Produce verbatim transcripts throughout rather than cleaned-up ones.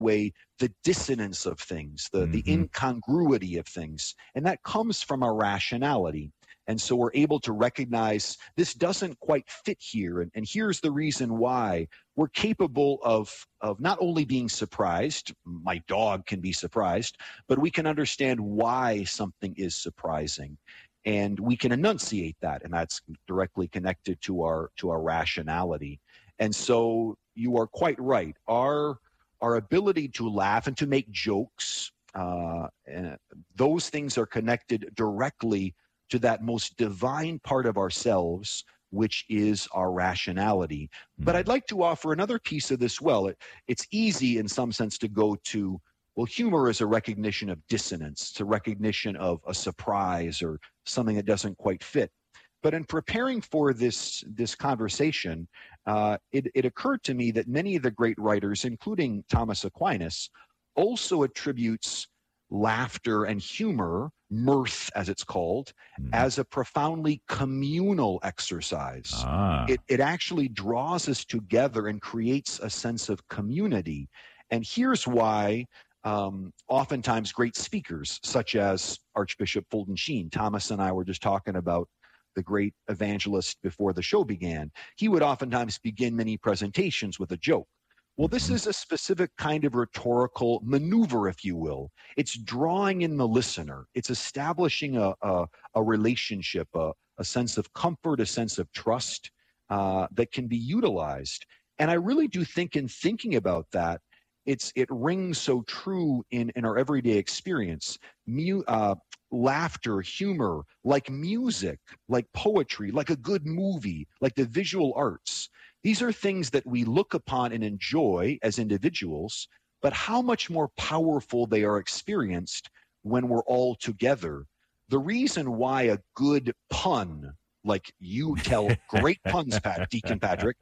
way the dissonance of things, the, mm-hmm. the incongruity of things. And that comes from our rationality. And so we're able to recognize this doesn't quite fit here. And, and here's the reason why. We're capable of, of not only being surprised, my dog can be surprised, but we can understand why something is surprising. And we can enunciate that, and that's directly connected to our to our rationality. And so you are quite right. Our our ability to laugh and to make jokes, uh, uh, those things are connected directly to that most divine part of ourselves, which is our rationality. Mm-hmm. But I'd like to offer another piece of this. Well, it, it's easy in some sense to go to, well, humor is a recognition of dissonance. It's a recognition of a surprise or something that doesn't quite fit. But in preparing for this this conversation, uh, it, it occurred to me that many of the great writers, including Thomas Aquinas, also attributes laughter and humor, mirth as it's called, mm. as a profoundly communal exercise. Ah. It, it actually draws us together and creates a sense of community. And here's why um, oftentimes great speakers, such as Archbishop Fulton Sheen, Thomas and I were just talking about the great evangelist before the show began, he would oftentimes begin many presentations with a joke. Well, this is a specific kind of rhetorical maneuver, if you will. It's drawing in the listener. It's establishing a, a, a relationship, a, a sense of comfort, a sense of trust uh, that can be utilized. And I really do think in thinking about that, it's it rings so true in, in our everyday experience. Mu, uh, laughter, humor, like music, like poetry, like a good movie, like the visual arts. These are things that we look upon and enjoy as individuals, but how much more powerful they are experienced when we're all together. The reason why a good pun, like you tell great puns, Pat, Deacon Patrick,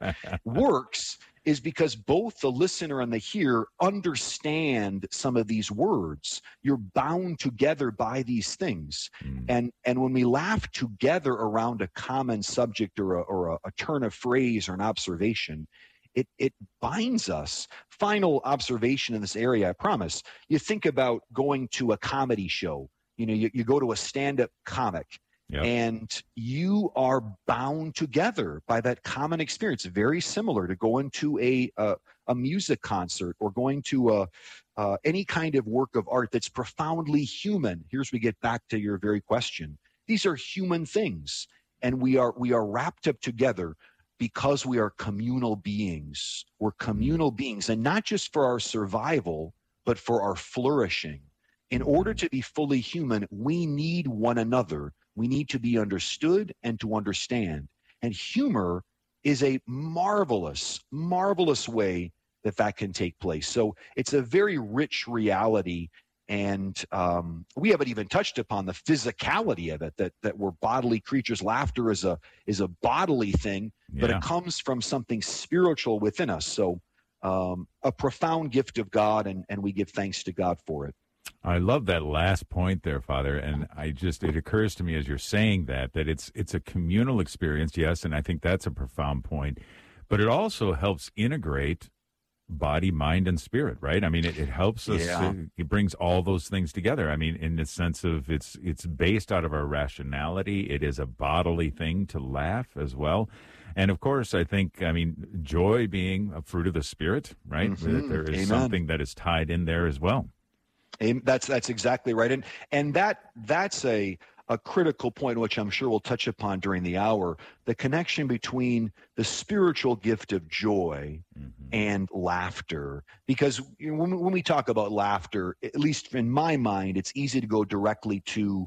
works is because both the listener and the hearer understand some of these words. You're bound together by these things. Mm. And and when we laugh together around a common subject or a, or a, a turn of phrase or an observation, it, it binds us. Final observation in this area, I promise. You think about going to a comedy show. You know, you, you go to a stand-up comic. Yep. And you are bound together by that common experience, very similar to going to a a, a music concert or going to a, uh, any kind of work of art that's profoundly human. Here's we get back to your very question. These are human things, and we are we are wrapped up together because we are communal beings. We're communal beings, and not just for our survival, but for our flourishing. In order to be fully human, we need one another. We need to be understood and to understand. And humor is a marvelous, marvelous way that that can take place. So it's a very rich reality. And um, we haven't even touched upon the physicality of it, that that we're bodily creatures. Laughter is a is a bodily thing, yeah. but it comes from something spiritual within us. So um, a profound gift of God, and, and we give thanks to God for it. I love that last point there, Father, and I just, it occurs to me as you're saying that, that it's it's a communal experience, yes, and I think that's a profound point, but it also helps integrate body, mind, and spirit, right? I mean, it, it helps us, yeah. it, it brings all those things together. I mean, in the sense of it's it's based out of our rationality. It is a bodily thing to laugh as well. And of course, I think, I mean, joy being a fruit of the Spirit, right? Mm-hmm. There is Amen. something that is tied in there as well. That's that's exactly right, and and that that's a a critical point, which I'm sure we'll touch upon during the hour. The connection between the spiritual gift of joy mm-hmm. and laughter, because you know, when when we talk about laughter, at least in my mind, it's easy to go directly to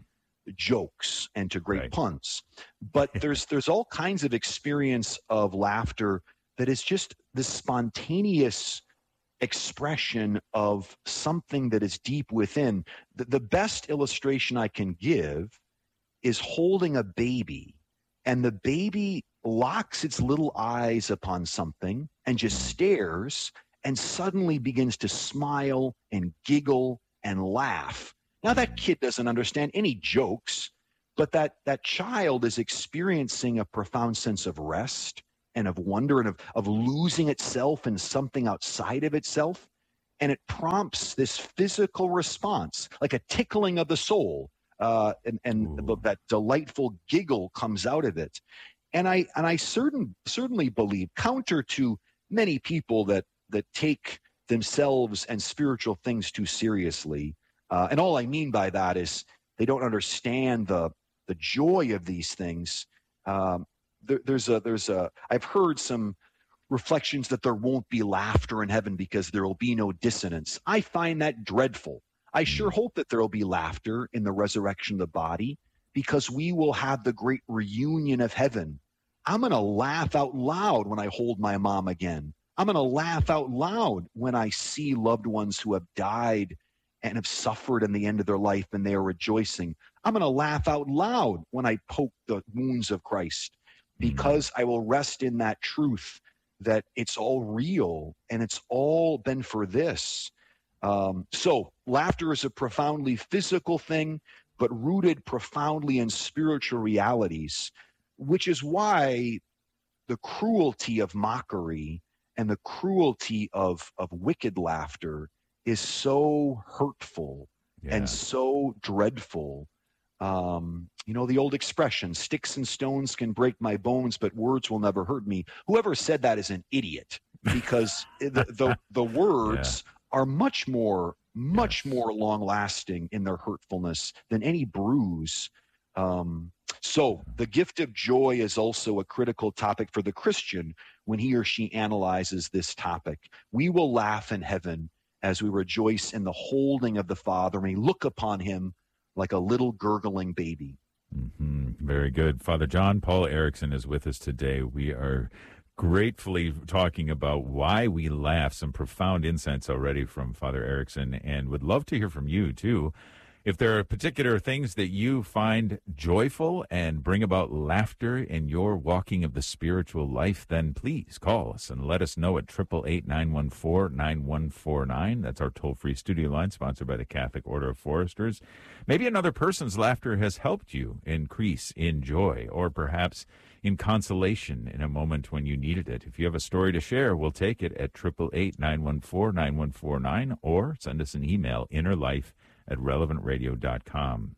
jokes and to great right. puns, but there's there's all kinds of experience of laughter that is just this spontaneous expression of something that is deep within. The, the best illustration I can give is holding a baby, and the baby locks its little eyes upon something and just stares and suddenly begins to smile and giggle and laugh. Now that kid doesn't understand any jokes, but that, that child is experiencing a profound sense of rest and of wonder and of, of losing itself in something outside of itself. and it prompts this physical response, like a tickling of the soul, uh, and, and the, that delightful giggle comes out of it. And I and I certain certainly believe, counter to many people that that take themselves and spiritual things too seriously, uh, and all I mean by that is they don't understand the the joy of these things. Um, there, there's a there's a I've heard some reflections that there won't be laughter in heaven because there will be no dissonance. I find that dreadful. I sure hope that there will be laughter in the resurrection of the body, because we will have the great reunion of heaven. I'm going to laugh out loud when I hold my mom again. I'm going to laugh out loud when I see loved ones who have died and have suffered in the end of their life and they are rejoicing. I'm going to laugh out loud when I poke the wounds of Christ, because I will rest in that truth that it's all real and it's all been for this. Um, so laughter is a profoundly physical thing, but rooted profoundly in spiritual realities, which is why the cruelty of mockery and the cruelty of, of wicked laughter is so hurtful yeah. and so dreadful. Um, you know, the old expression, sticks and stones can break my bones, but words will never hurt me. Whoever said that is an idiot, because the, the, the words yeah. are much more, much yes. more long lasting in their hurtfulness than any bruise. Um, so the gift of joy is also a critical topic for the Christian when he or she analyzes this topic. We will laugh in heaven as we rejoice in the holding of the Father, and we look upon him like a little gurgling baby. Mm-hmm. Very good. Father John Paul Erickson is with us today. We are gratefully talking about why we laugh, some profound insights already from Father Erickson, and would love to hear from you, too. If there are particular things that you find joyful and bring about laughter in your walking of the spiritual life, then please call us and let us know at eight eight eight, nine one four, nine one four nine. That's our toll-free studio line, sponsored by the Catholic Order of Foresters. Maybe another person's laughter has helped you increase in joy, or perhaps in consolation in a moment when you needed it. If you have a story to share, we'll take it at eight eight eight, nine one four, nine one four nine, or send us an email, innerlife at relevant radio dot com.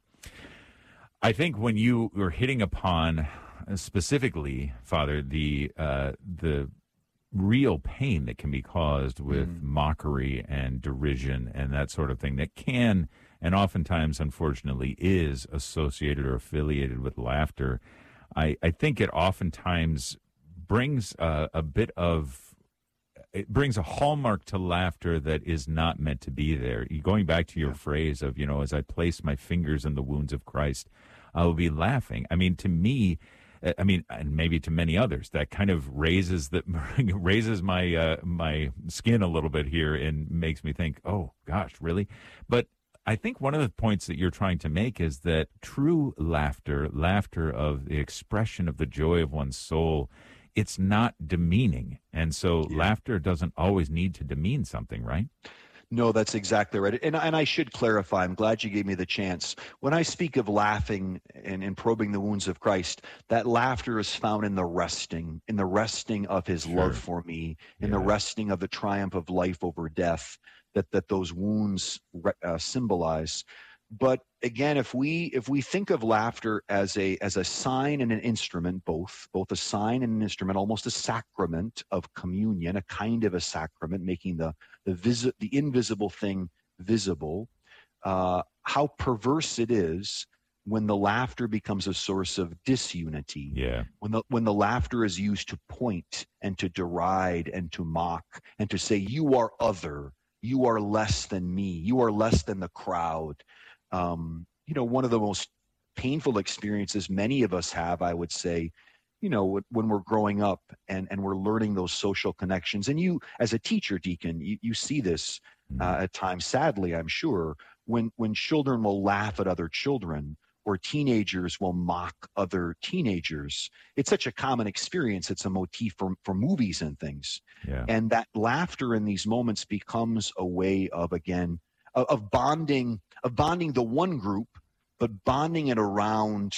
I think when you were hitting upon uh, specifically, Father, the uh, the real pain that can be caused with mm. mockery and derision and that sort of thing, that can and oftentimes, unfortunately, is associated or affiliated with laughter, I, I think it oftentimes brings uh, a bit of It brings a hallmark to laughter that is not meant to be there. Going back to your yeah. phrase of, you know, as I place my fingers in the wounds of Christ, I will be laughing. I mean, to me, I mean, and maybe to many others, that kind of raises the raises my uh, my skin a little bit here and makes me think, oh gosh, really? But I think one of the points that you're trying to make is that true laughter, laughter of the expression of the joy of one's soul, it's not demeaning. And so yeah. laughter doesn't always need to demean something, right? No, that's exactly right. And, and I should clarify, I'm glad you gave me the chance. When I speak of laughing and, and probing the wounds of Christ, that laughter is found in the resting, in the resting of his sure. love for me, in yeah. the resting of the triumph of life over death, that, that those wounds uh, symbolize. But again, if we if we think of laughter as a as a sign and an instrument, both both a sign and an instrument, almost a sacrament of communion, a kind of a sacrament, making the the visi- the invisible thing visible, uh, how perverse it is when the laughter becomes a source of disunity. Yeah. When the when the laughter is used to point and to deride and to mock and to say, you are other, you are less than me, you are less than the crowd. Um, you know, one of the most painful experiences many of us have, I would say, you know, when we're growing up and, and we're learning those social connections. And you, as a teacher, Deacon, you, you see this uh, at times, sadly, I'm sure, when, when children will laugh at other children or teenagers will mock other teenagers. It's such a common experience. It's a motif for, for movies and things. Yeah. And that laughter in these moments becomes a way of, again, of, of bonding of bonding the one group, but bonding it around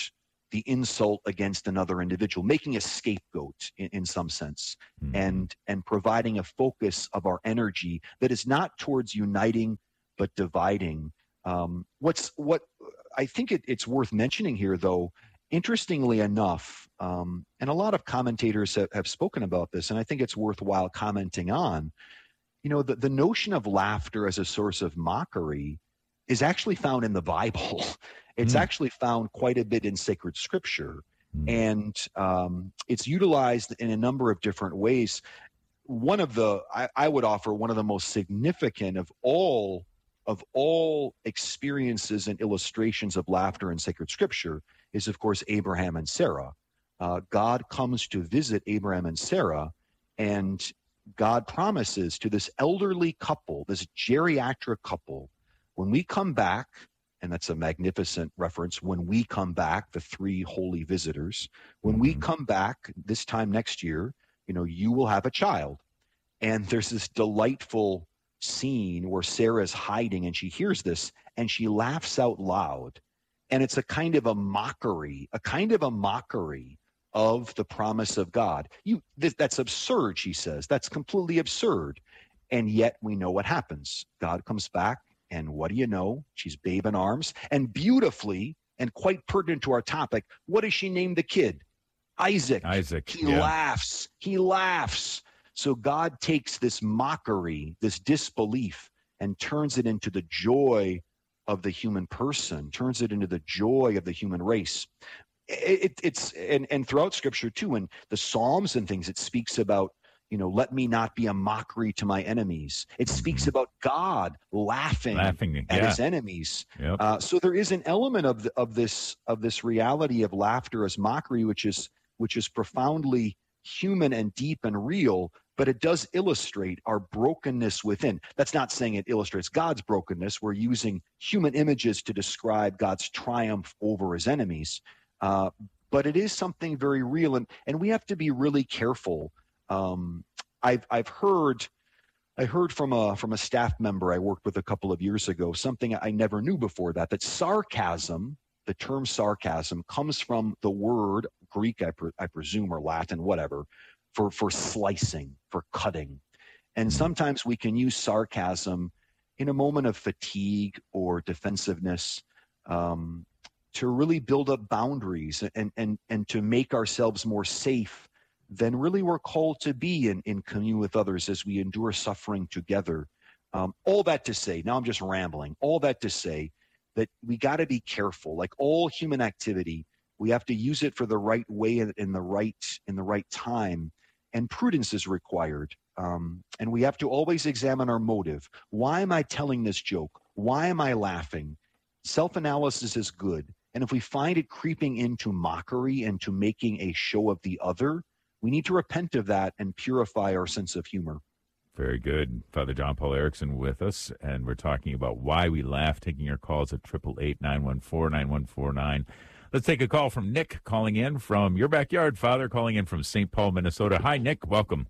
the insult against another individual, making a scapegoat in, in some sense, mm-hmm. and and providing a focus of our energy that is not towards uniting but dividing. Um, what's what I think it, it's worth mentioning here, though, interestingly enough, um, and a lot of commentators have, have spoken about this, and I think it's worthwhile commenting on. You know, the, the notion of laughter as a source of mockery is actually found in the Bible. It's mm. actually found quite a bit in sacred scripture, mm. and um, it's utilized in a number of different ways. One of the, I, I would offer, one of the most significant of all of all experiences and illustrations of laughter in sacred scripture is, of course, Abraham and Sarah. Uh, God comes to visit Abraham and Sarah, and God promises to this elderly couple, this geriatric couple, when we come back, and that's a magnificent reference, when we come back, the three holy visitors, when we come back this time next year, you know, you will have a child. And there's this delightful scene where Sarah's hiding and she hears this and she laughs out loud. And it's a kind of a mockery, a kind of a mockery of the promise of God. You, th- that's absurd, she says. That's completely absurd. And yet we know what happens. God comes back, and what do you know? She's babe in arms. And beautifully, and quite pertinent to our topic, what does she name the kid? Isaac. Isaac. He yeah. laughs. He laughs. So God takes this mockery, this disbelief, and turns it into the joy of the human person, turns it into the joy of the human race. It, it, it's and, and throughout Scripture too, in the Psalms and things, it speaks about, you know, let me not be a mockery to my enemies. It speaks about God laughing, laughing at yeah. his enemies. Yep. Uh, so there is an element of the, of this of this reality of laughter as mockery, which is which is profoundly human and deep and real. But it does illustrate our brokenness within. That's not saying it illustrates God's brokenness. We're using human images to describe God's triumph over his enemies. Uh, but it is something very real, and and we have to be really careful. Um, I've I've heard I heard from a from a staff member I worked with a couple of years ago something I never knew before that that sarcasm, the term sarcasm, comes from the word Greek, I, pre, I presume, or Latin, whatever, for for slicing, for cutting, and sometimes we can use sarcasm in a moment of fatigue or defensiveness. Um, to really build up boundaries and, and, and to make ourselves more safe than really we're called to be in, in commune with others as we endure suffering together. Um, all that to say, now I'm just rambling, all that to say that we got to be careful. Like all human activity, we have to use it for the right way and in the right, in the right time, and prudence is required. Um, and we have to always examine our motive. Why am I telling this joke? Why am I laughing? Self-analysis is good. And if we find it creeping into mockery and to making a show of the other, we need to repent of that and purify our sense of humor. Very good. Father John Paul Erickson with us, and we're talking about why we laugh, taking your calls at eight eight eight, nine one four, nine one four nine. Let's take a call from Nick calling in from your backyard, Father, calling in from Saint Paul, Minnesota. Hi, Nick. Welcome.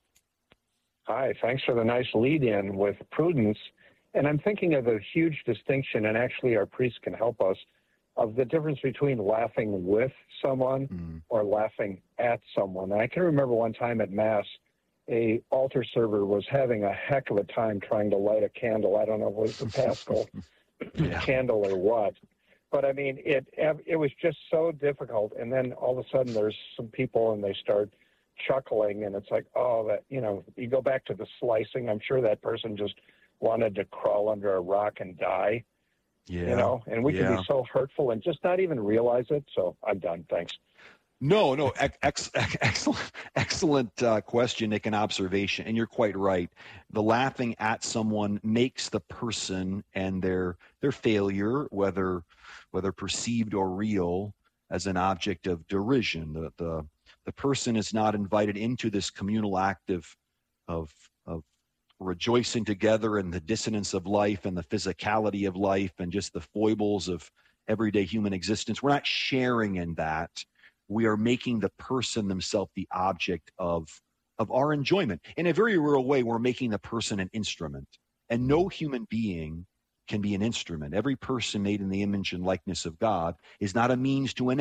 Hi. Thanks for the nice lead-in with prudence. And I'm thinking of a huge distinction, and actually our priest can help us, of the difference between laughing with someone mm. or laughing at someone. And I can remember one time at Mass, a altar server was having a heck of a time trying to light a candle. I don't know if it was the Paschal yeah. candle or what. But, I mean, it it was just so difficult. And then all of a sudden there's some people and they start chuckling, and it's like, oh, that, you know, you go back to the slicing. I'm sure that person just wanted to crawl under a rock and die. Yeah, you know, and we yeah. can be so hurtful and just not even realize it. So I'm done. Thanks. No, no, ex- ex- excellent, excellent uh, question, Nick, and observation. And you're quite right. The laughing at someone makes the person and their their failure, whether whether perceived or real, as an object of derision. The the the person is not invited into this communal act of of of rejoicing together in the dissonance of life and the physicality of life and just the foibles of everyday human existence. We're not sharing in that. We are making the person themselves the object of, of our enjoyment. In a very real way, we're making the person an instrument. And no human being can be an instrument. Every person made in the image and likeness of God is not a means to an end.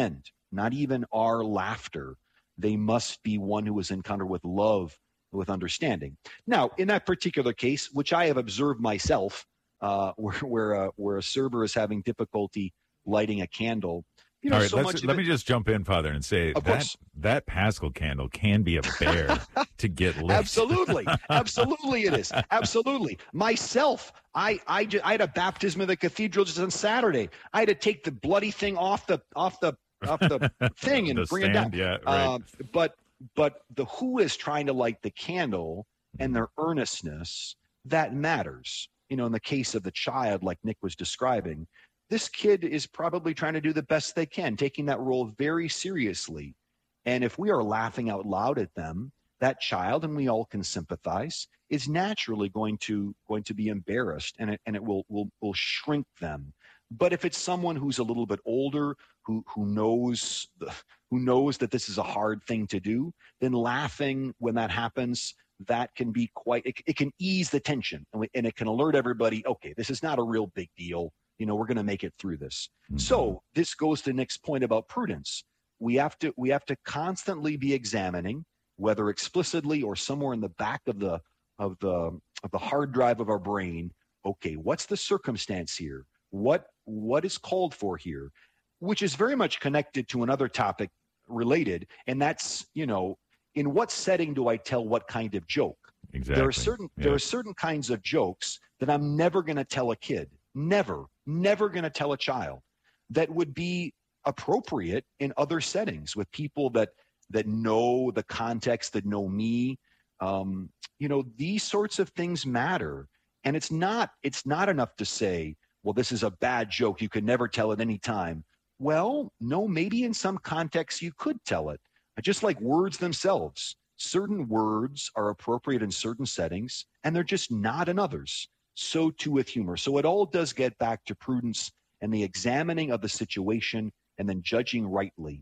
not even our laughter. They must be one who is encountered with love, with understanding. Now, in that particular case, which I have observed myself, uh, where where, uh, where a server is having difficulty lighting a candle, you know, All right, so let's, much let of me it, just jump in, Father, and say Of that course. that Paschal candle can be a bear to get lit. Absolutely, absolutely, it is. Absolutely. Myself, I I, ju- I had a baptism in the cathedral just on Saturday. I had to take the bloody thing off the off the off the thing and The bring stand, it down. yeah, right. Uh, but but the who is trying to light the candle and their earnestness, that matters. You know, in the case of the child, like Nick was describing, this kid is probably trying to do the best they can, taking that role very seriously. And if we are laughing out loud at them, that child, and we all can sympathize, is naturally going to going to be embarrassed, and it and it will will will shrink them. But if it's someone who's a little bit older, who who knows the, who knows that this is a hard thing to do, then laughing when that happens, that can be quite it, it can ease the tension, and, we, and it can alert everybody, okay, this is not a real big deal. You know, we're going to make it through this. Mm-hmm. So this goes to Nick's point about prudence. We have to we have to constantly be examining, whether explicitly or somewhere in the back of the of the of the hard drive of our brain. Okay, what's the circumstance here? What what is called for here? Which is very much connected to another topic related, and that's, you know, in what setting do I tell what kind of joke? Exactly. There are certain yeah. there are certain kinds of jokes that I'm never going to tell a kid. Never, never going to tell a child, that would be appropriate in other settings with people that that know the context, that know me. Um, you know, these sorts of things matter, and it's not it's not enough to say, well, this is a bad joke, you could never tell it any time. Well, no, maybe in some contexts you could tell it. Just like words themselves, certain words are appropriate in certain settings, and they're just not in others. So too with humor. So it all does get back to prudence and the examining of the situation and then judging rightly.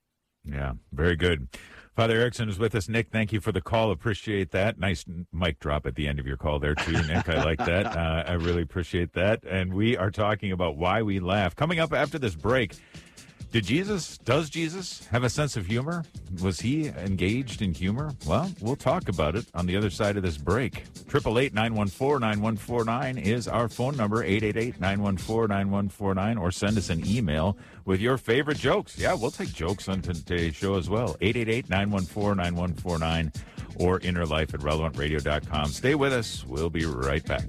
Yeah, very good. Father Erickson is with us. Nick, thank you for the call. Appreciate that. Nice mic drop at the end of your call there, too, Nick. I like that. Uh, I really appreciate that. And we are talking about why we laugh. Coming up after this break, did Jesus, does Jesus have a sense of humor? Was he engaged in humor? Well, we'll talk about it on the other side of this break. eight eight eight, nine one four, nine one four nine is our phone number, eight eight eight, nine one four, nine one four nine, or send us an email with your favorite jokes. Yeah, we'll take jokes on today's show as well. eight eight eight, nine one four, nine one four nine or innerlife at relevant radio dot com. Stay with us. We'll be right back.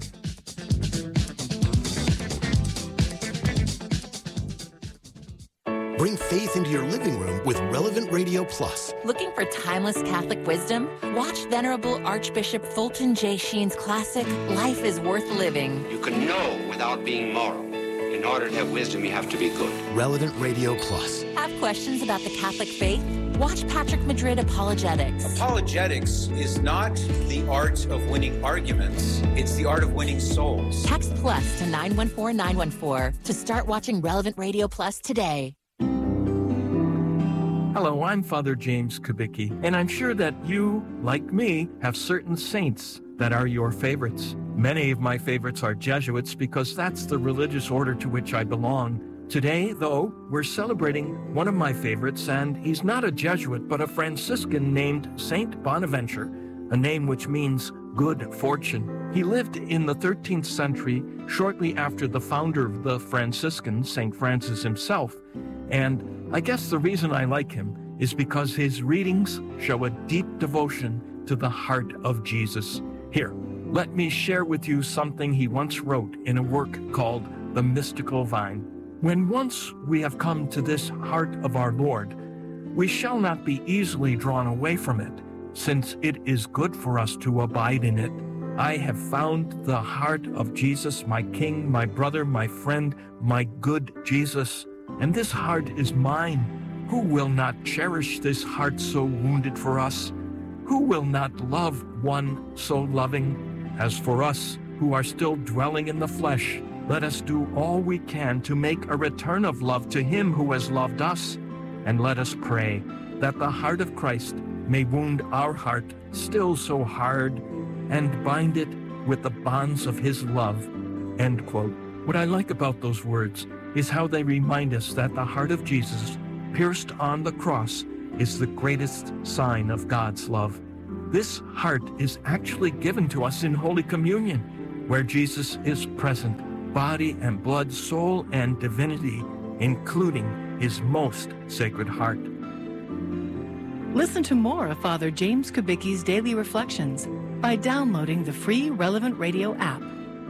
Bring faith into your living room with Relevant Radio Plus. Looking for timeless Catholic wisdom? Watch Venerable Archbishop Fulton J. Sheen's classic, Life is Worth Living. You can know without being moral. In order to have wisdom, you have to be good. Relevant Radio Plus. Have questions about the Catholic faith? Watch Patrick Madrid Apologetics. Apologetics is not the art of winning arguments. It's the art of winning souls. Text plus to nine one four nine one four to start watching Relevant Radio Plus today. Hello, I'm Father James Kubicki, and I'm sure that you, like me, have certain saints that are your favorites. Many of my favorites are Jesuits because that's the religious order to which I belong. Today, though, we're celebrating one of my favorites, and he's not a Jesuit, but a Franciscan named Saint Bonaventure, a name which means good fortune. He lived in the thirteenth century, shortly after the founder of the Franciscans, Saint Francis himself, and I guess the reason I like him is because his readings show a deep devotion to the heart of Jesus. Here, let me share with you something he once wrote in a work called The Mystical Vine. When once we have come to this heart of our Lord, we shall not be easily drawn away from it, since it is good for us to abide in it. I have found the heart of Jesus, my King, my brother, my friend, my good Jesus, and this heart is mine. Who will not cherish this heart so wounded for us? Who will not love one so loving? As for us, who are still dwelling in the flesh, let us do all we can to make a return of love to him who has loved us. And let us pray that the heart of Christ may wound our heart still so hard and bind it with the bonds of his love. End quote. What I like about those words is how they remind us that the heart of Jesus pierced on the cross is the greatest sign of God's love. This heart is actually given to us in Holy Communion, where Jesus is present, body and blood, soul and divinity, including his most sacred heart. Listen to more of Father James Kubicki's Daily Reflections by downloading the free Relevant Radio app.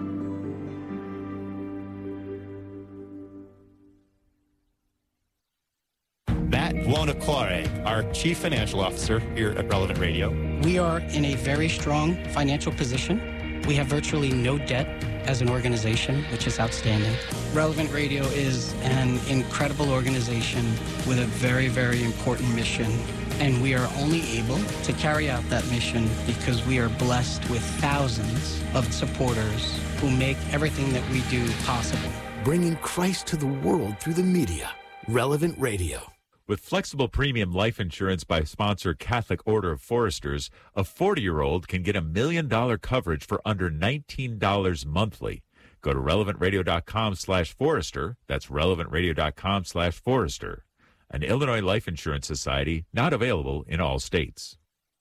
Matt Buonocore, our Chief Financial Officer here at Relevant Radio. We are in a very strong financial position. We have virtually no debt as an organization, which is outstanding. Relevant Radio is an incredible organization with a very, very important mission. And we are only able to carry out that mission because we are blessed with thousands of supporters who make everything that we do possible. Bringing Christ to the world through the media. Relevant Radio. With flexible premium life insurance by sponsor Catholic Order of Foresters, a forty-year-old can get a million-dollar coverage for under nineteen dollars monthly. Go to relevantradio.com slash Forester. That's relevantradio.com slash Forester. An Illinois Life Insurance Society, not available in all states.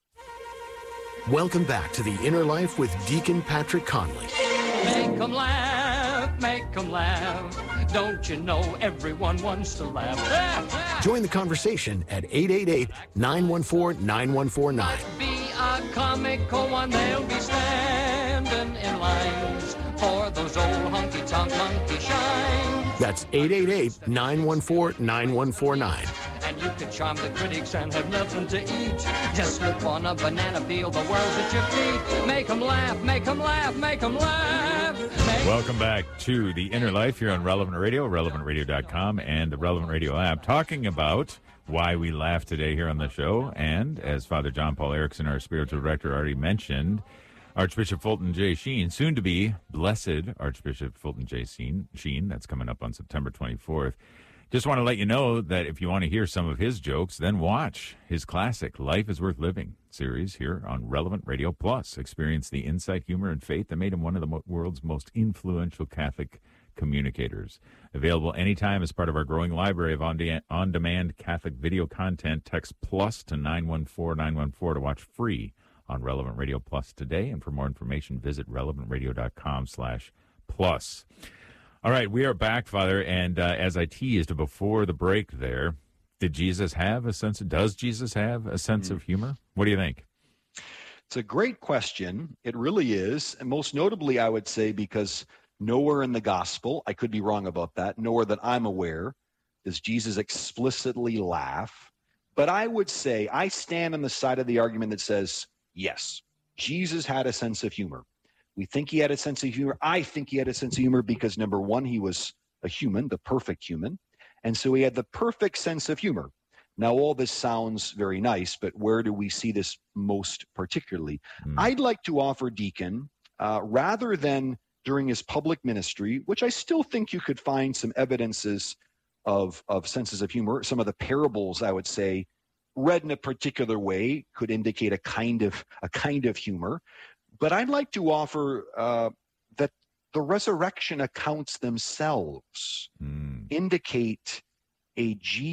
Welcome back to The Inner Life with Deacon Patrick Conley. Make 'em laugh, make 'em laugh. Don't you know everyone wants to laugh? Join the conversation at eight eight eight, nine one four, nine one four nine. Be a comical one, they'll be standing in lines for those old honky-tonk monkey shines. That's eight eight eight, nine one four, nine one four nine. And you can charm the critics and have nothing to eat. Just slip on a banana peel, the world's at your feet. Make 'em laugh, make 'em laugh, make 'em laugh. Make Welcome back to The Inner Life here on Relevant Radio, relevant radio dot com, and the Relevant Radio app, talking about why we laugh today here on the show. And as Father John Paul Erickson, our spiritual director, already mentioned, Archbishop Fulton J. Sheen, soon to be Blessed Archbishop Fulton J. Sheen, Sheen, that's coming up on September twenty-fourth. Just want to let you know that if you want to hear some of his jokes, then watch his classic Life is Worth Living series here on Relevant Radio Plus. Experience the insight, humor, and faith that made him one of the mo- world's most influential Catholic communicators. Available anytime as part of our growing library of on-de- on-demand Catholic video content. Text PLUS to nine one four nine one four to watch free on Relevant Radio Plus today. And for more information, visit relevantradio.com slash plus. All right, we are back, Father, and uh, as I teased before the break there, did Jesus have a sense of, does Jesus have a sense mm. of humor? What do you think? It's a great question. It really is. And most notably, I would say, because nowhere in the gospel, I could be wrong about that, nowhere that I'm aware, does Jesus explicitly laugh. But I would say I stand on the side of the argument that says, yes, Jesus had a sense of humor. We think he had a sense of humor. I think he had a sense of humor because, number one, he was a human, the perfect human. And so he had the perfect sense of humor. Now, all this sounds very nice, but where do we see this most particularly? Mm. I'd like to offer Deacon, uh, rather than during his public ministry, which I still think you could find some evidences of, of senses of humor. Some of the parables, I would say, read in a particular way could indicate a kind of a kind of humor. But I'd like to offer uh, that the resurrection accounts themselves mm. indicate a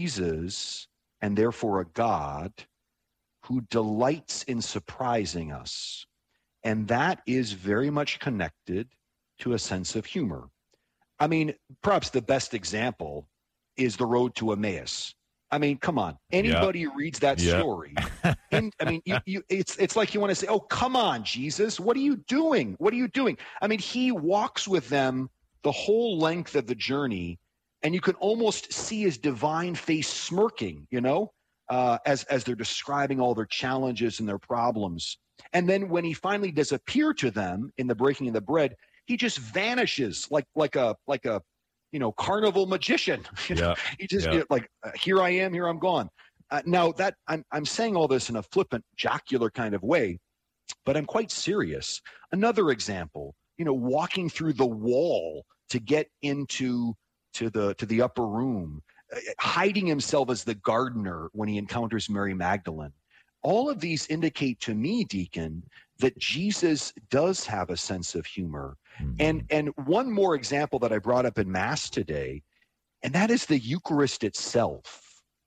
Jesus and therefore a God who delights in surprising us. And that is very much connected to a sense of humor. I mean, perhaps the best example is the road to Emmaus. I mean, come on. Anybody yep. who reads that yep. story, in, I mean, you, you, it's it's like you want to say, oh, come on, Jesus, what are you doing? What are you doing? I mean, he walks with them the whole length of the journey, and you can almost see his divine face smirking, you know, uh, as, as they're describing all their challenges and their problems. And then when he finally does appear to them in the breaking of the bread, he just vanishes like like a like a you know, carnival magician. You know? Yeah. He just yeah. you know, like, uh, here I am, here I'm gone. Uh, now that I'm, I'm saying all this in a flippant, jocular kind of way, but I'm quite serious. Another example, you know, walking through the wall to get into to the to the upper room, uh, hiding himself as the gardener when he encounters Mary Magdalene. All of these indicate to me, Deacon, that Jesus does have a sense of humor. Mm-hmm. And and one more example that I brought up in Mass today, and that is the Eucharist itself.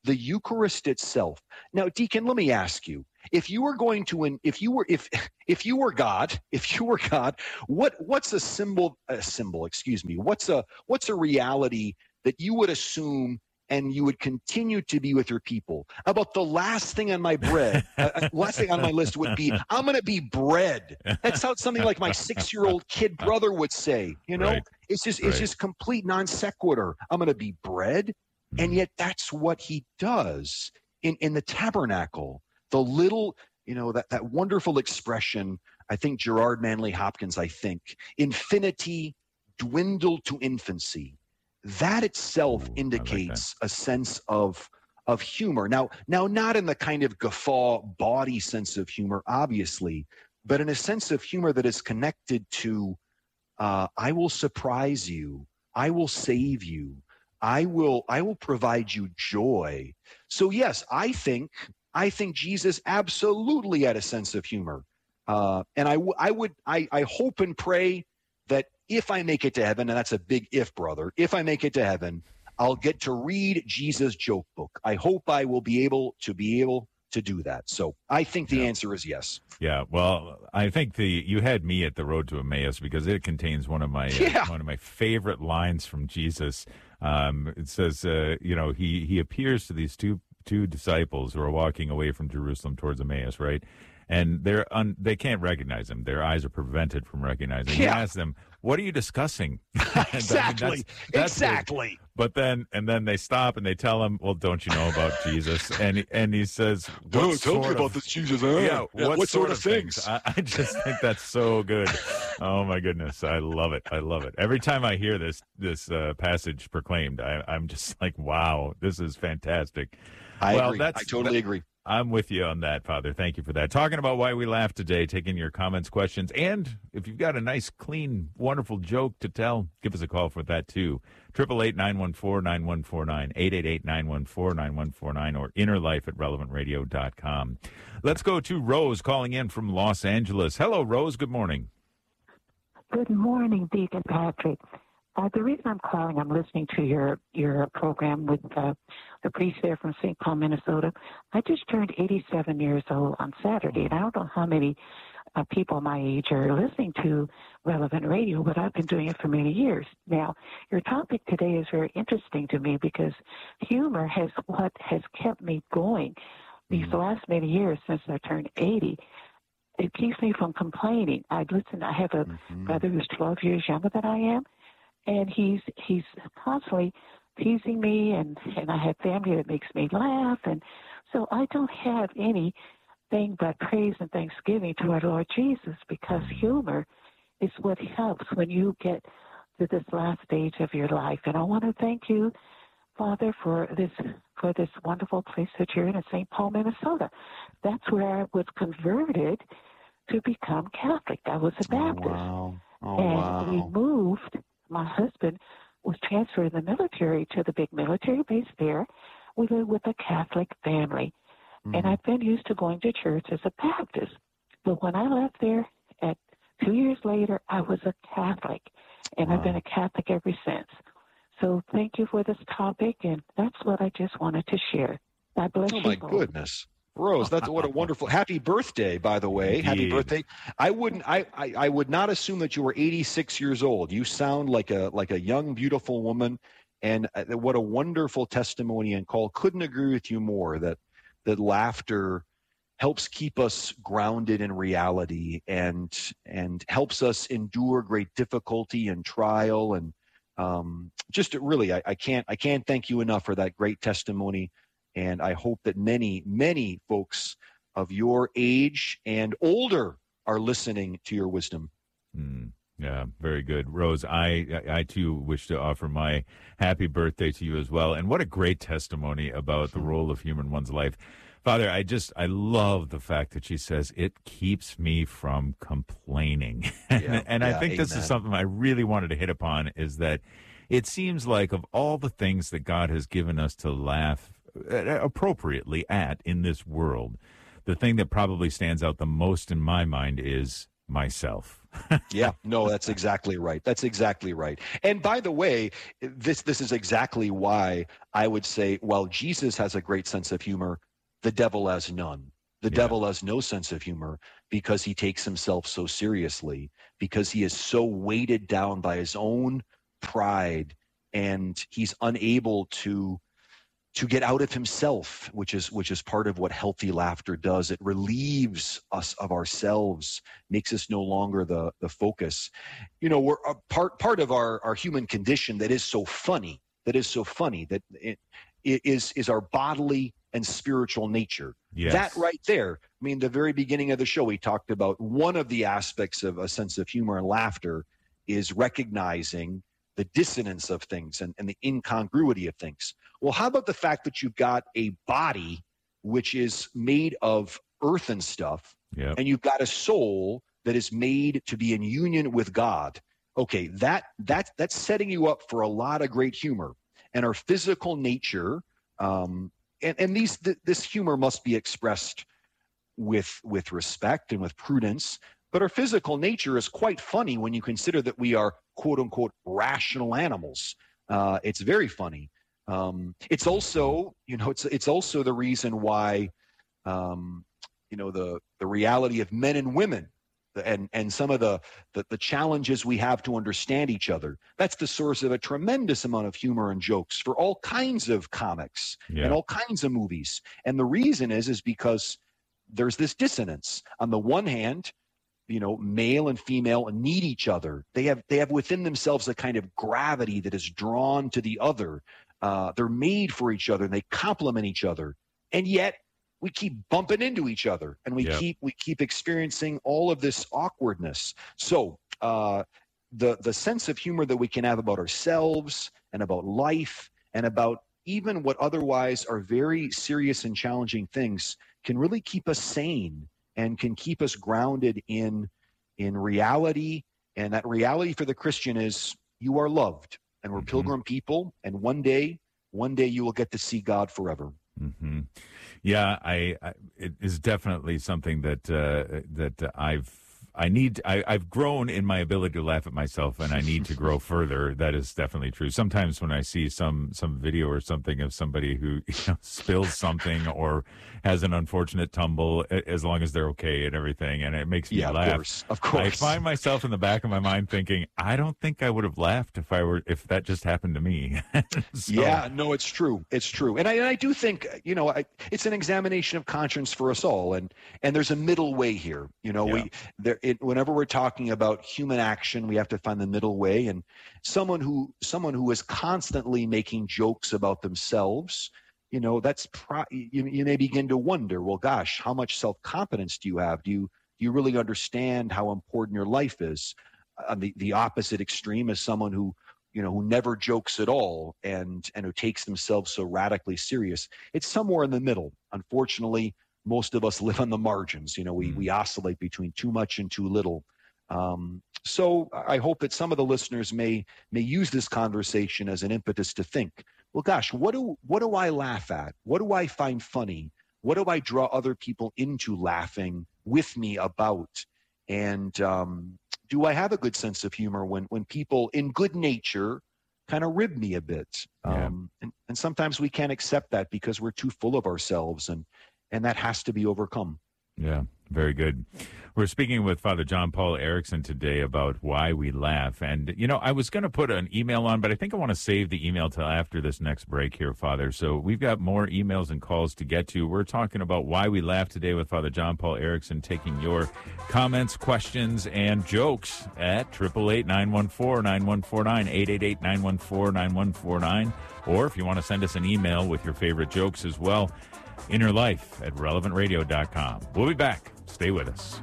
the Eucharist itself. Now, Deacon, let me ask you, if you were going to, if you were, if, if you were God, if you were God, what, what's a symbol, a symbol, excuse me, what's a, what's a reality that you would assume and you would continue to be with your people? How about the last thing on my bread, uh, last thing on my list would be, I'm going to be bread. That sounds something like my six-year-old kid brother would say, you know, Right. it's just, Right. it's just complete non sequitur. I'm going to be bread. And yet that's what he does in, in the tabernacle. The little, you know, that, that wonderful expression, I think Gerard Manley Hopkins, I think, infinity dwindled to infancy. That itself Ooh, indicates a sense of of humor. Now, now not in the kind of guffaw, bawdy sense of humor, obviously, but in a sense of humor that is connected to, uh, I will surprise you, I will save you, I will, I will provide you joy. So yes, I think, I think Jesus absolutely had a sense of humor, uh, and I, w- I would, I, I hope and pray that if I make it to heaven, and that's a big if, brother, if I make it to heaven, I'll get to read Jesus' joke book. I hope I will be able to be able to do that. So I think the Yeah. answer is yes. Yeah, well, I think the you had me at the Road to Emmaus because it contains one of my Yeah. uh, one of my favorite lines from Jesus. Um, it says, uh, you know, he he appears to these two two disciples who are walking away from Jerusalem towards Emmaus, right? And they're un, they can't recognize him. Their eyes are prevented from recognizing. He Yeah. asks them, "What are you discussing?" I mean, Exactly. that's- that's the- exactly. But then, and then they stop and they tell him, "Well, don't you know about Jesus?" And and he says, "What sort of- this Jesus. yeah, what, sort, of things?" I, I just think that's so good. Oh my goodness, I love it. I love it. Every time I hear this this uh, passage proclaimed, I, I'm just like, "Wow, this is fantastic." I well, agree. That's, I totally that- agree. I'm with you on that, Father. Thank you for that. Talking about why we laugh today, taking your comments, questions, and if you've got a nice, clean, wonderful joke to tell, give us a call for that too. eight eight eight, nine one four, nine one four nine, eight eight eight, nine one four, nine one four nine, or innerlife at relevant radio dot com. Let's go to Rose calling in from Los Angeles. Hello, Rose. Good morning. Good morning, Deacon Patrick. Uh, the reason I'm calling, I'm listening to your your program with uh, the priest there from Saint Paul, Minnesota. I just turned eighty-seven years old on Saturday, and I don't know how many uh, people my age are listening to Relevant Radio, but I've been doing it for many years. Now, your topic today is very interesting to me because humor has what has kept me going these last many years since I turned eighty. It keeps me from complaining. I listen. I have a Mm-hmm. brother who's twelve years younger than I am. And he's he's constantly teasing me, and, and I have family that makes me laugh. And so I don't have anything but praise and thanksgiving to our Lord Jesus, because humor is what helps when you get to this last stage of your life. And I want to thank you, Father, for this for this wonderful place that you're in in Saint Paul, Minnesota. That's where I was converted to become Catholic. I was a Baptist. Oh, wow. Oh, and wow. we moved. My husband was transferred in the military to the big military base there. We live with a Catholic family. Mm-hmm. And I've been used to going to church as a Baptist. But when I left there, at two years later, I was a Catholic. And Wow. I've been a Catholic ever since. So thank you for this topic, and that's what I just wanted to share. God bless Oh you my both. goodness. Rose, that's what a wonderful happy birthday, by the way. Happy Indeed. birthday. I wouldn't I, I, I would not assume that you were eighty-six years old. You sound like a like a young, beautiful woman, and uh, what a wonderful testimony and call. Couldn't agree with you more that that laughter helps keep us grounded in reality and and helps us endure great difficulty and trial, and um, just really I, I can't I can't thank you enough for that great testimony. And I hope that many, many folks of your age and older are listening to your wisdom. Mm, yeah, very good. Rose, I, I, I too wish to offer my happy birthday to you as well. And what a great testimony about the role of humor in one's life. Father, I just, I love the fact that she says it keeps me from complaining. Yeah, and I yeah, think this amen. is something I really wanted to hit upon, is that it seems like of all the things that God has given us to laugh appropriately at in this world, the thing that probably stands out the most in my mind is myself. Yeah, no, that's exactly right. That's exactly right. And by the way, this this is exactly why I would say, while Jesus has a great sense of humor, the devil has none. The yeah. devil has no sense of humor because he takes himself so seriously, because he is so weighted down by his own pride, and he's unable to to get out of himself, which is which is part of what healthy laughter does. It relieves us of ourselves, makes us no longer the the focus. You know, we're a part part of our our human condition that is so funny, that is so funny that it, it is is our bodily and spiritual nature. Yes. That right there. I mean, the very beginning of the show, we talked about one of the aspects of a sense of humor and laughter is recognizing the dissonance of things and, and the incongruity of things. Well, how about the fact that you've got a body which is made of earth and stuff, yep. and you've got a soul that is made to be in union with God? Okay, that that that's setting you up for a lot of great humor. And our physical nature, um, and, and these th- this humor must be expressed with with respect and with prudence. But our physical nature is quite funny when you consider that we are, quote unquote, rational animals. Uh, it's very funny. Um, it's also, you know, it's it's also the reason why, um, you know, the the reality of men and women, and and some of the, the the challenges we have to understand each other. That's the source of a tremendous amount of humor and jokes for all kinds of comics yeah. and all kinds of movies. And the reason is is because there's this dissonance. On the one hand, you know, male and female need each other. They have they have within themselves a kind of gravity that is drawn to the other. Uh, they're made for each other, and they complement each other. And yet we keep bumping into each other, and we yep. keep we keep experiencing all of this awkwardness. So uh, the the sense of humor that we can have about ourselves and about life and about even what otherwise are very serious and challenging things can really keep us sane and can keep us grounded in in reality. And that reality for the Christian is you are loved, and we're mm-hmm. pilgrim people, and one day, one day you will get to see God forever. Mm-hmm. Yeah, I, I it is definitely something that uh, that I've I need I, I've grown in my ability to laugh at myself, and I need to grow further. That is definitely true. Sometimes when I see some some video or something of somebody who you know, spills something or has an unfortunate tumble, as long as they're okay and everything, and it makes me yeah, laugh. Of course, of course. I find myself in the back of my mind thinking, I don't think I would have laughed if I were if that just happened to me. so, yeah, no, it's true. It's true, and I and I do think you know I, it's an examination of conscience for us all, and and there's a middle way here. You know, yeah. we there. It, whenever we're talking about human action, we have to find the middle way. And someone who someone who is constantly making jokes about themselves, you know, that's pro- you, you may begin to wonder, well, gosh, how much self-confidence do you have? Do you do you really understand how important your life is? Uh, the the opposite extreme is someone who you know who never jokes at all and and who takes themselves so radically serious. It's somewhere in the middle. Unfortunately, most of us live on the margins. You know, we, we oscillate between too much and too little. Um, so I hope that some of the listeners may may use this conversation as an impetus to think, well, gosh, what do what do I laugh at? What do I find funny? What do I draw other people into laughing with me about? And um, do I have a good sense of humor when when people in good nature kind of rib me a bit? Yeah. Um, and, and sometimes we can't accept that because we're too full of ourselves, and And that has to be overcome. Yeah, very good. We're speaking with Father John Paul Erickson today about why we laugh. And, you know, I was going to put an email on, but I think I want to save the email till after this next break here, Father. So we've got more emails and calls to get to. We're talking about why we laugh today with Father John Paul Erickson, taking your comments, questions, and jokes at eight eight eight, nine one four, nine one four nine, eight eight eight, nine one four, nine one four nine. Or if you want to send us an email with your favorite jokes as well, Inner Life at relevant radio dot com. We'll be back. Stay with us.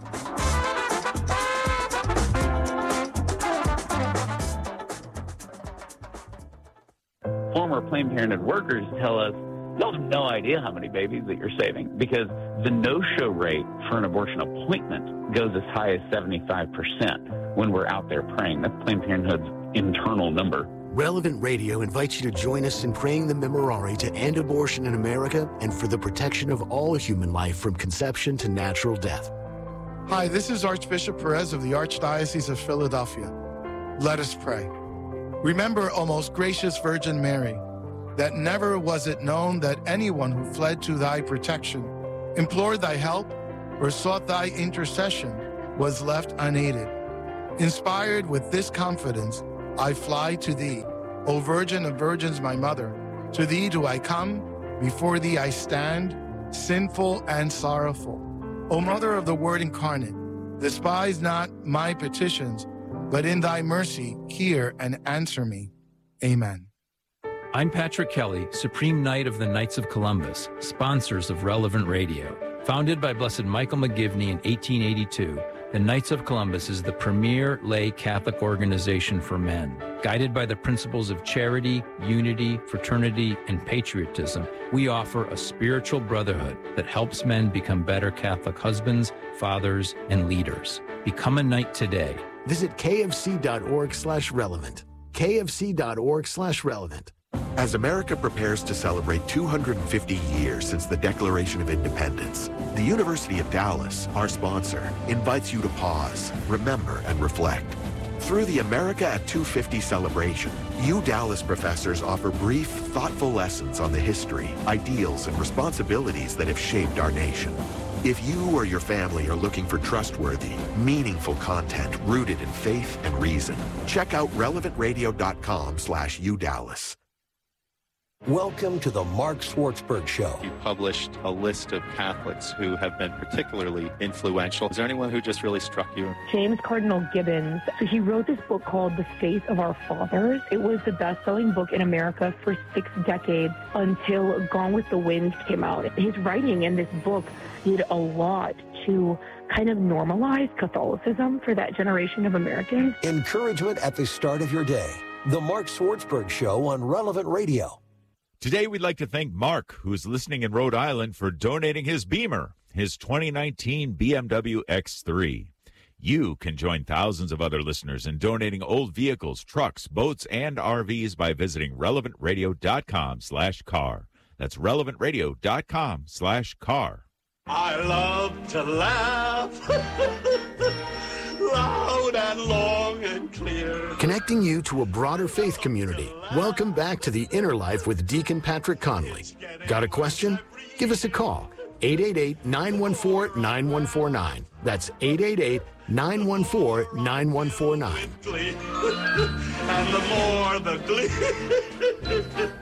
Former Planned Parenthood workers tell us, you'll have no idea how many babies that you're saving because the no-show rate for an abortion appointment goes as high as seventy-five percent when we're out there praying. That's Planned Parenthood's internal number. Relevant Radio invites you to join us in praying the Memorare to end abortion in America and for the protection of all human life from conception to natural death. Hi, this is Archbishop Perez of the Archdiocese of Philadelphia. Let us pray. Remember, O most gracious Virgin Mary, that never was it known that anyone who fled to thy protection, implored thy help, or sought thy intercession was left unaided. Inspired with this confidence, I fly to thee, O Virgin of Virgins, my mother. To thee do I come, before thee I stand, sinful and sorrowful. O Mother of the Word incarnate, despise not my petitions, but in thy mercy hear and answer me. Amen. I'm Patrick Kelly, Supreme Knight of the Knights of Columbus, sponsors of Relevant Radio. Founded by Blessed Michael McGivney in eighteen eighty-two, the Knights of Columbus is the premier lay Catholic organization for men. Guided by the principles of charity, unity, fraternity, and patriotism, we offer a spiritual brotherhood that helps men become better Catholic husbands, fathers, and leaders. Become a knight today. Visit kfc.org slash relevant. kfc.org slash relevant. As America prepares to celebrate two hundred fifty years since the Declaration of Independence, the University of Dallas, our sponsor, invites you to pause, remember, and reflect. Through the America at two fifty celebration, U Dallas professors offer brief, thoughtful lessons on the history, ideals, and responsibilities that have shaped our nation. If you or your family are looking for trustworthy, meaningful content rooted in faith and reason, check out relevant radio dot com slash U Dallas. Welcome to the Mark Schwartzberg Show. You published a list of Catholics who have been particularly influential. Is there anyone who just really struck you? James Cardinal Gibbons. So he wrote this book called The Faith of Our Fathers. It was the best-selling book in America for six decades until Gone with the Wind came out. His writing in this book did a lot to kind of normalize Catholicism for that generation of Americans. Encouragement at the start of your day. The Mark Schwartzberg Show on Relevant Radio. Today, we'd like to thank Mark, who's listening in Rhode Island, for donating his Beamer, his twenty nineteen B M W X three. You can join thousands of other listeners in donating old vehicles, trucks, boats, and R Vs by visiting relevant radio dot com slash car. That's relevant radio dot com slash car. I love to laugh loud and long and clear. Connecting you to a broader faith community. Welcome back to The Inner Life with Deacon Patrick Conley. Got a question? Give us a call. eight eight eight, nine one four, nine one four nine. That's eight eight eight, nine one four, nine one four nine. And the more the glee,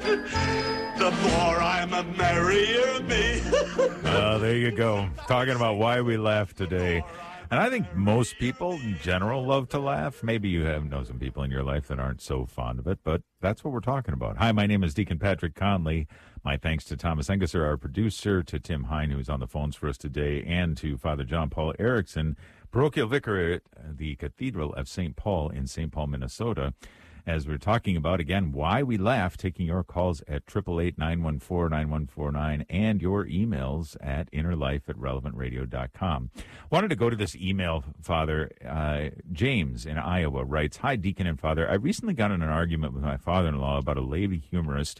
the more I'm a merrier me. Oh, there you go. Talking about why we laugh today. And I think most people in general love to laugh. Maybe you have know some people in your life that aren't so fond of it, but that's what we're talking about. Hi, my name is Deacon Patrick Conley. My thanks to Thomas Engesser, our producer, to Tim Hine, who's on the phones for us today, and to Father John Paul Erickson, parochial vicar at the Cathedral of Saint Paul in Saint Paul, Minnesota, as we're talking about, again, why we laugh, taking your calls at eight eight eight, nine one four, nine one four nine and your emails at innerlife at relevant radio dot com. Wanted to go to this email, Father. Uh, James in Iowa writes, Hi, Deacon and Father. I recently got in an argument with my father-in-law about a lady humorist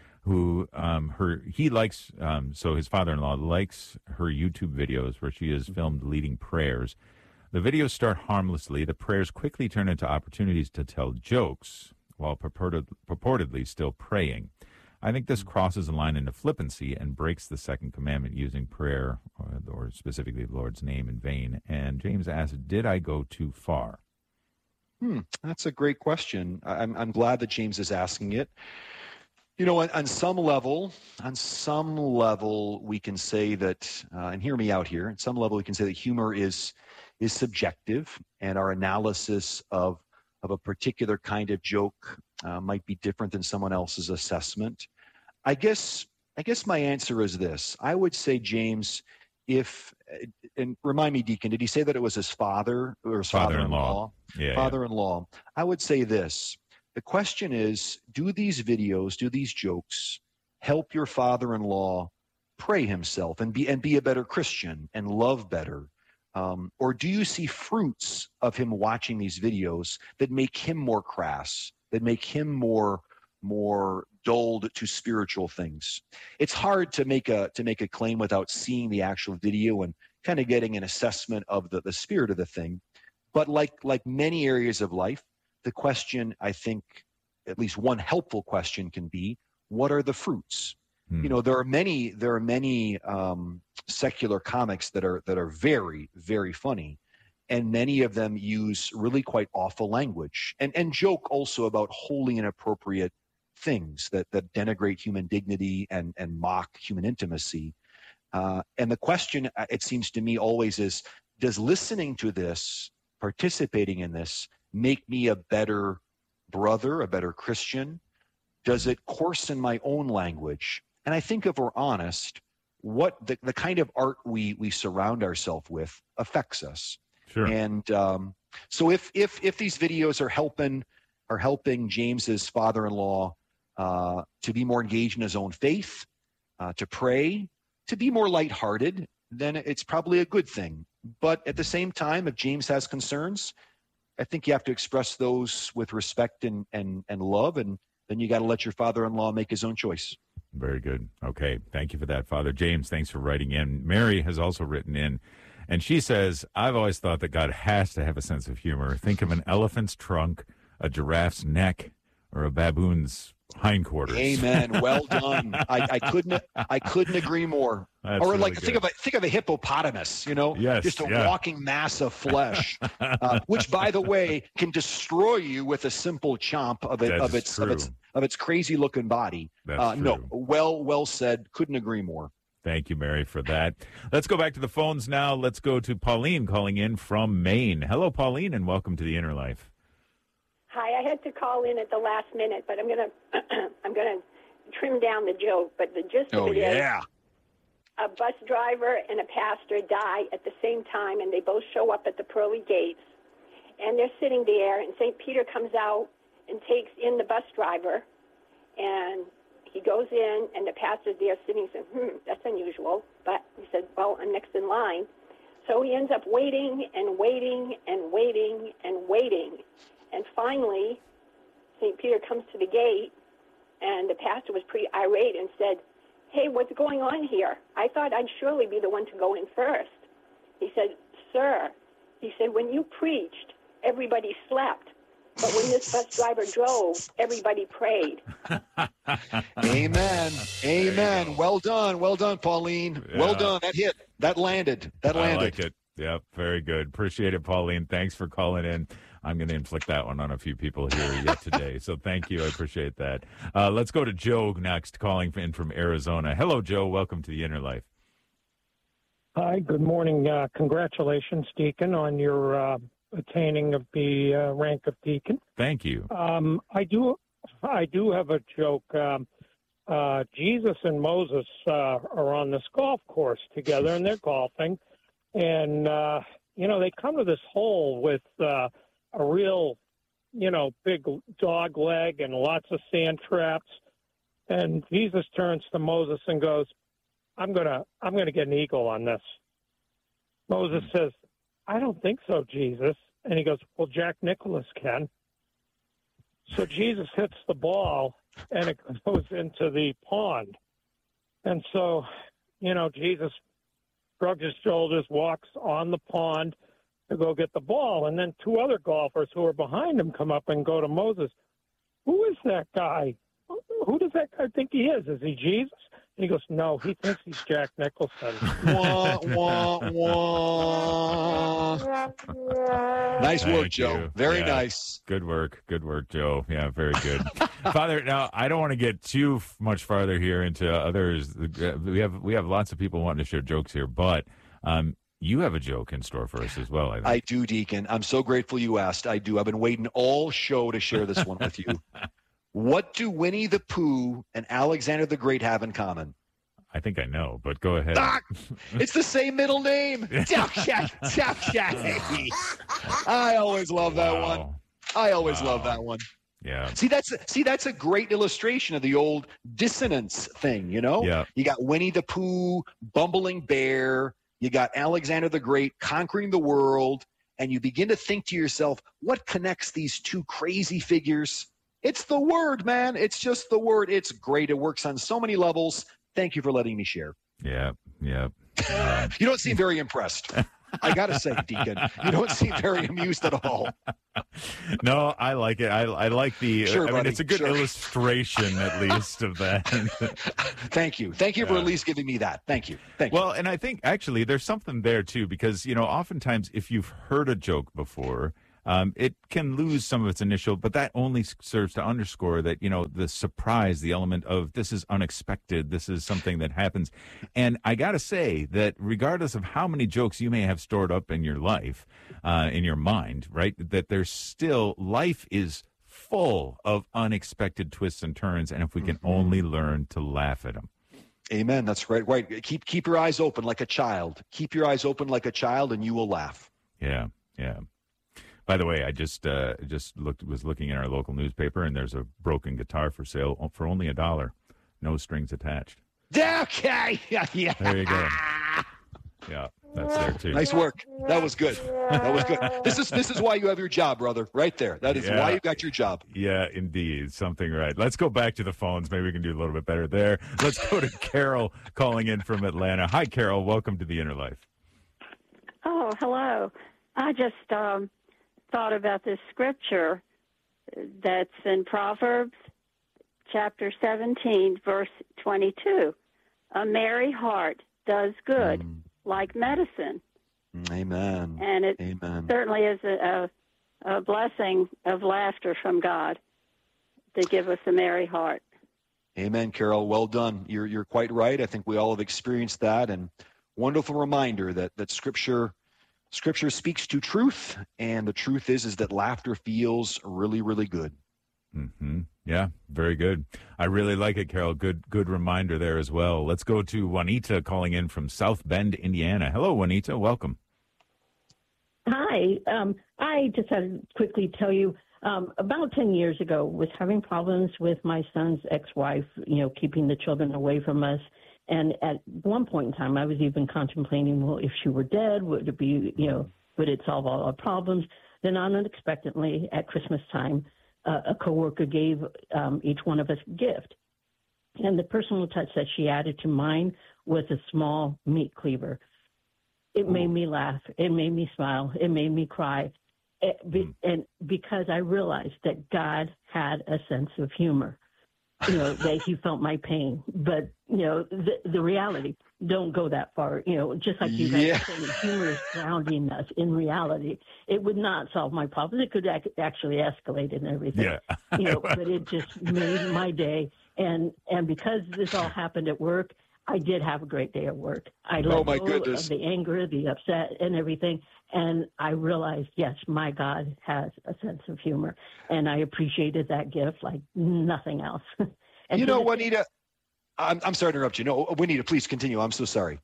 who um, her he likes, um, so his father-in-law likes her YouTube videos where she is filmed leading prayers. The videos start harmlessly. The prayers quickly turn into opportunities to tell jokes while purported, purportedly still praying. I think this crosses a line into flippancy and breaks the second commandment, using prayer, or, or specifically the Lord's name, in vain. And James asks, did I go too far? Hmm, that's a great question. I'm, I'm glad that James is asking it. You know, on, on some level, on some level, we can say that, uh, and hear me out here, on some level we can say that humor is is subjective, and our analysis of of a particular kind of joke uh, might be different than someone else's assessment. I guess I guess my answer is this. I would say, James, if, and remind me, Deacon, did he say that it was his father or his father-in-law? father-in-law? Yeah, father-in-law. Yeah. I would say this. The question is, do these videos, do these jokes help your father-in-law pray himself and be and be a better Christian and love better? Um, or do you see fruits of him watching these videos that make him more crass, that make him more more dulled to spiritual things? It's hard to make a to make a claim without seeing the actual video and kind of getting an assessment of the, the spirit of the thing. But like like many areas of life, the question, I think, at least one helpful question can be, what are the fruits? Hmm. You know, there are many there are many um, secular comics that are that are very, very funny. And many of them use really quite awful language and, and joke also about wholly inappropriate things that, that denigrate human dignity and, and mock human intimacy. Uh, and the question, it seems to me, always is, does listening to this, participating in this, make me a better brother, a better Christian? Does it coarsen my own language? And I think if we're honest, what the, the kind of art we, we surround ourselves with affects us. Sure. And um, so if if if these videos are helping are helping James's father-in-law uh, to be more engaged in his own faith, uh, to pray, to be more lighthearted, then it's probably a good thing. But at the same time, if James has concerns, I think you have to express those with respect and and, and love, and then you got to let your father-in-law make his own choice. Very good. Okay. Thank you for that, Father James. Thanks for writing in. Mary has also written in. And she says, I've always thought that God has to have a sense of humor. Think of an elephant's trunk, a giraffe's neck, or a baboon's hindquarters. Amen. Well done. I, I couldn't I couldn't agree more. That's or really like good. think of a think of a hippopotamus, you know? Yes, just a yeah. walking mass of flesh. uh, which by the way can destroy you with a simple chomp of it That of is its of its true. of its crazy looking body. That's uh, no, true. well well said. Couldn't agree more. Thank you, Mary, for that. Let's go back to the phones now. Let's go to Pauline calling in from Maine. Hello, Pauline, and welcome to the Inner Life. Hi, I had to call in at the last minute, but I'm gonna I'm gonna trim down the joke. But the gist Oh of it is, yeah. a bus driver and a pastor die at the same time, and they both show up at the pearly gates, and they're sitting there, and Saint Peter comes out and takes in the bus driver, and he goes in, and the pastor's there sitting, saying, "Hmm, that's unusual." But he said, "Well, I'm next in line." So he ends up waiting and waiting and waiting and waiting. And finally, Saint Peter comes to the gate, and the pastor was pretty irate and said, "Hey, what's going on here? I thought I'd surely be the one to go in first." He said, "Sir," he said, "when you preached, everybody slept. But when this bus driver drove, everybody prayed." Amen. Amen. Well done. Well done, Pauline. Yeah. Well done. That hit. That landed. That landed. I like it. Yep, very good. Appreciate it, Pauline. Thanks for calling in. I'm going to inflict that one on a few people here yet today. So thank you. I appreciate that. Uh, let's go to Joe next, calling in from Arizona. Hello, Joe. Welcome to the Inner Life. Hi, good morning. Uh, congratulations, Deacon, on your uh, attaining of the uh, rank of deacon. Thank you. Um, I do, I do have a joke. Um, uh, Jesus and Moses uh, are on this golf course together, and they're golfing, and uh, you know they come to this hole with uh, a real, you know, big dog leg and lots of sand traps, and Jesus turns to Moses and goes, I'm gonna I'm gonna get an eagle on this. Moses says, I don't think so, Jesus. And he goes, well, Jack Nicklaus can. So Jesus hits the ball and it goes into the pond. And so, you know, Jesus shrugs his shoulders, walks on the pond to go get the ball. And then two other golfers who are behind him come up and go to Moses. Who is that guy? Who does that guy think he is? Is he Jesus? And he goes, no, he thinks he's Jack Nicholson. Wah, wah, wah. Nice Thank work, Joe. you. Very Yeah. nice. Good work. Good work, Joe. Yeah, very good. Father, now I don't want to get too f- much farther here into others. We have we have lots of people wanting to share jokes here, but um, you have a joke in store for us as well, I think. I do, Deacon. I'm so grateful you asked. I do. I've been waiting all show to share this one with you. What do Winnie the Pooh and Alexander the Great have in common? I think I know, but go ahead. Ah, it's the same middle name. I always love that Wow. one. I always Wow. love that one. Yeah. See, that's see, that's a great illustration of the old dissonance thing, you know? Yeah. You got Winnie the Pooh, bumbling bear. You got Alexander the Great conquering the world. And you begin to think to yourself, what connects these two crazy figures? It's the word, man. It's just the word. It's great. It works on so many levels. Thank you for letting me share. Yeah, yeah. You don't seem very impressed. I got to say, Deacon, you don't seem very amused at all. No, I like it. I, I like the, Sure, I mean, buddy, it's a good sure. illustration, at least, of that. Thank you. Thank you for Yeah. at least giving me that. Thank you. Thank you. Well, and I think actually there's something there too, because, you know, oftentimes if you've heard a joke before, um, it can lose some of its initial, but that only s- serves to underscore that, you know, the surprise, the element of this is unexpected. This is something that happens. And I got to say that regardless of how many jokes you may have stored up in your life, uh, in your mind, right, that there's still, life is full of unexpected twists and turns. And if we can only learn to laugh at them. Amen. That's right. Right. Keep keep your eyes open like a child. Keep your eyes open like a child, and you will laugh. Yeah, yeah. By the way, I just uh, just looked was looking in our local newspaper, and there's a broken guitar for sale for only a dollar, no strings attached. Okay. Yeah. Yeah. There you go. Yeah, that's there too. Nice work. That was good. That was good. This is this is why you have your job, brother. Right there. That is Yeah. why you got your job. Yeah, indeed, something right. Let's go back to the phones. Maybe we can do a little bit better there. Let's go to Carol calling in from Atlanta. Hi, Carol. Welcome to the Inner Life. Oh, hello. I just um, thought about this scripture that's in Proverbs chapter seventeen, verse twenty-two. A merry heart does good, Mm. like medicine. Amen. And it Amen. certainly is a, a, a blessing of laughter from God to give us a merry heart. Amen, Carol. Well done. You're you're quite right. I think we all have experienced that, and wonderful reminder that that Scripture Scripture speaks to truth, and the truth is is that laughter feels really, really good. Mm-hmm. Yeah, very good. I really like it, Carol. Good, good reminder there as well. Let's go to Juanita calling in from South Bend, Indiana. Hello, Juanita. Welcome. Hi. Um, I just had to quickly tell you, um, about ten years ago, was having problems with my son's ex-wife, you know, keeping the children away from us. And at one point in time, I was even contemplating, well, if she were dead, would it be, you know, would it solve all our problems? Then unexpectedly, at Christmas time, uh, a coworker gave um, each one of us a gift. And the personal touch that she added to mine was a small meat cleaver. It made me laugh. It made me smile. It made me cry. It, be, and because I realized that God had a sense of humor, you know, that he felt my pain. But, you know, the, the reality, don't go that far. You know, just like you guys Yeah. are saying, humor is grounding us in reality. It would not solve my problems. It could ac- actually escalate and everything. Yeah. You know, but it just made my day. And, and because this all happened at work, I did have a great day at work. I let Oh, my go goodness. of the anger, the upset, and everything. And I realized, yes, my God has a sense of humor. And I appreciated that gift like nothing else. And You to know, the- Juanita, I'm, I'm sorry to interrupt you. No, Juanita, please continue. I'm so sorry.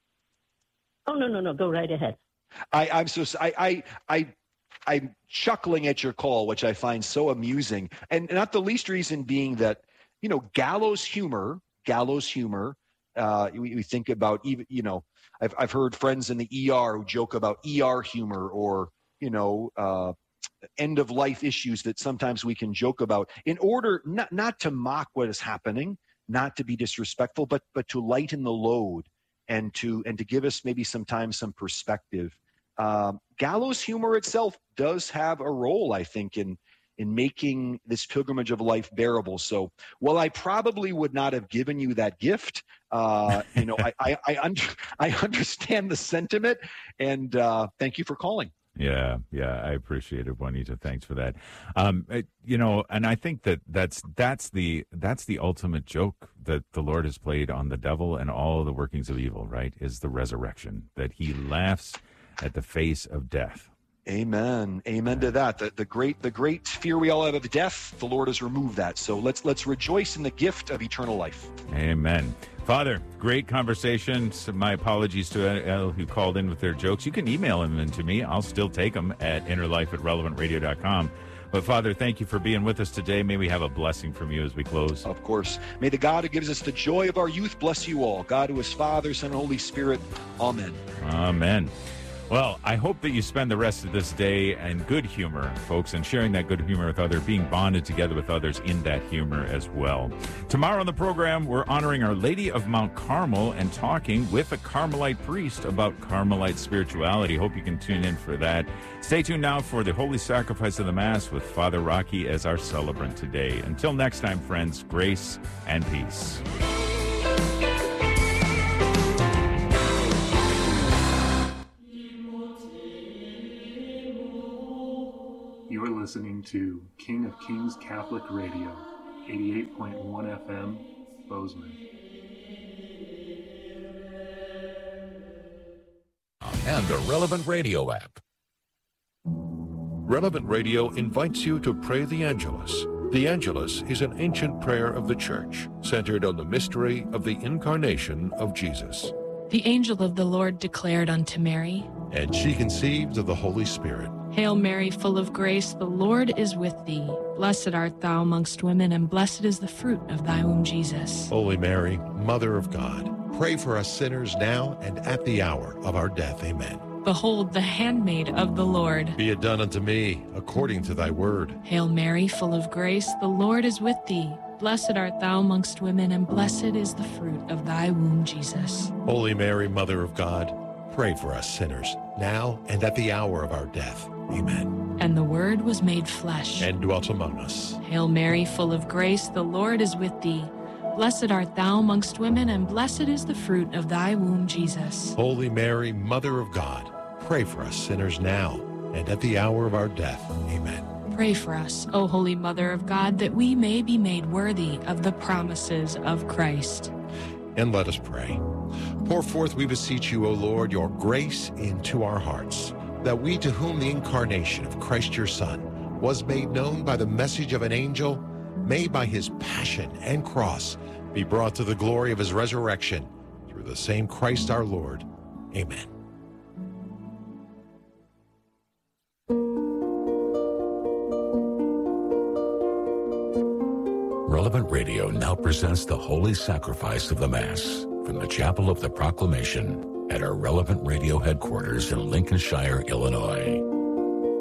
Oh, no, no, no. Go right ahead. I, I'm so I, I I I'm chuckling at your call, which I find so amusing, and not the least reason being that you know gallows humor, gallows humor. Uh, we, we think about even you know I've I've heard friends in the E R who joke about E R humor or you know uh, end of life issues that sometimes we can joke about in order not not to mock what is happening, not to be disrespectful, but but to lighten the load and to and to give us maybe sometimes some perspective. Um, gallows humor itself does have a role, I think, in in making this pilgrimage of life bearable. So, while I probably would not have given you that gift, uh, you know, I I I, under, I understand the sentiment, and uh, thank you for calling. Yeah, yeah, I appreciate it, Juanita. Thanks for that. Um, it- you know, and I think that that's that's the that's the ultimate joke that the Lord has played on the devil and all the workings of evil. Right? Is the resurrection, that He laughs at the face of death. Amen. Amen to that. The, the great the great fear we all have of death, the Lord has removed that. So let's let's rejoice in the gift of eternal life. Amen. Father, great conversation. So my apologies to El who called in with their jokes. You can email them in to me. I'll still take them at innerlife at relevant radio dot com. But Father, thank you for being with us today. May we have a blessing from you as we close. Of course. May the God who gives us the joy of our youth bless you all. God who is Father, Son, and Holy Spirit. Amen. Amen. Well, I hope that you spend the rest of this day in good humor, folks, and sharing that good humor with others, being bonded together with others in that humor as well. Tomorrow on the program, we're honoring Our Lady of Mount Carmel and talking with a Carmelite priest about Carmelite spirituality. Hope you can tune in for that. Stay tuned now for the Holy Sacrifice of the Mass with Father Rocky as our celebrant today. Until next time, friends, grace and peace. You are listening to King of Kings Catholic Radio, eighty-eight point one F M, Bozeman. And the Relevant Radio app. Relevant Radio invites you to pray the Angelus. The Angelus is an ancient prayer of the Church, centered on the mystery of the incarnation of Jesus. The angel of the Lord declared unto Mary, and she conceived of the Holy Spirit. Hail Mary, full of grace, the Lord is with thee. Blessed art thou amongst women, and blessed is the fruit of thy womb, Jesus. Holy Mary, Mother of God, pray for us sinners now and at the hour of our death. Amen. Behold, the handmaid of the Lord. Be it done unto me according to thy word. Hail Mary, full of grace, the Lord is with thee. Blessed art thou amongst women, and blessed is the fruit of thy womb, Jesus. Holy Mary, Mother of God, pray for us sinners, now and at the hour of our death. Amen. And the Word was made flesh, and dwelt among us. Hail Mary, full of grace, the Lord is with thee. Blessed art thou amongst women, and blessed is the fruit of thy womb, Jesus. Holy Mary, Mother of God, pray for us sinners now and at the hour of our death. Amen. Pray for us, O Holy Mother of God, that we may be made worthy of the promises of Christ. And let us pray. Pour forth, we beseech you, O Lord, your grace into our hearts, that we, to whom the incarnation of Christ your Son was made known by the message of an angel, may by his passion and cross be brought to the glory of his resurrection, through the same Christ our Lord. Amen. Relevant Radio now presents the Holy Sacrifice of the Mass from the Chapel of the Proclamation at our Relevant Radio headquarters in Lincolnshire, Illinois.